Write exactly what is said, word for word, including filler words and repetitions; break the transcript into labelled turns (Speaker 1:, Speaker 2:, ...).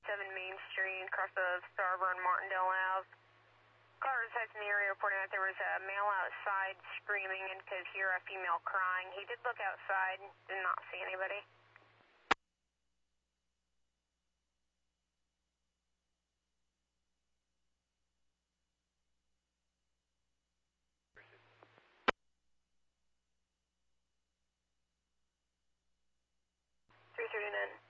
Speaker 1: seven Main Street, across the Starburn Martindale Ave. Car resides in the area reporting that there was a male outside screaming and could hear a female crying. He did look outside, did not see anybody. three thirty-nine.